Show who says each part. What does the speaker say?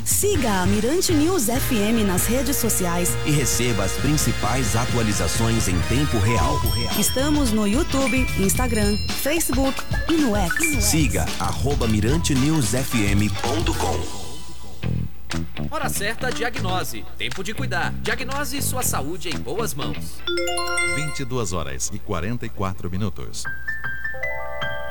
Speaker 1: Siga a Mirante News FM nas redes sociais
Speaker 2: e receba as principais atualizações em tempo real.
Speaker 1: Estamos no YouTube, Instagram, Facebook e no X.
Speaker 2: Siga @mirantenewsfm.com.
Speaker 3: Hora certa, diagnose. Tempo de cuidar. Diagnose sua saúde em boas mãos.
Speaker 4: 22h44.